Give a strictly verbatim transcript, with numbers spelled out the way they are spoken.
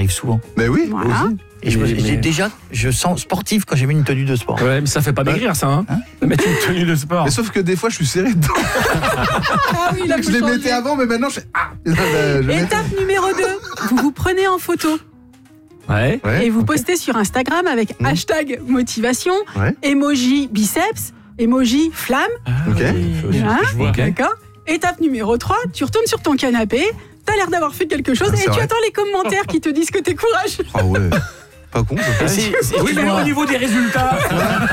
m'arrive souvent. Mais oui, Voilà. aussi. Et je me, Mais- j'ai mais- déjà, je sens sportif quand j'ai mis une tenue de sport. Ouais, mais ça fait pas maigrir, ça, hein, Hein de mettre une tenue de sport. Mais sauf que des fois, je suis serré dedans. Ah oui, là, Je faut les changer. mettais avant, mais maintenant, je fais ah. Et là, bah, je mets- Étape numéro deux, vous vous prenez en photo Ouais. Ouais, et vous ok. postez sur Instagram avec Mmh. hashtag motivation, Ouais. emoji biceps, emoji flamme. Ok. oui. Hein Je vois. D'accord. Étape numéro trois, tu retournes sur ton canapé, t'as l'air d'avoir fait quelque chose Ah, et c'est tu vrai. attends les commentaires qui te disent que t'es courageux. Ah ouais. Pas con, ça. C'est- c'est- Oui, mais au niveau des résultats.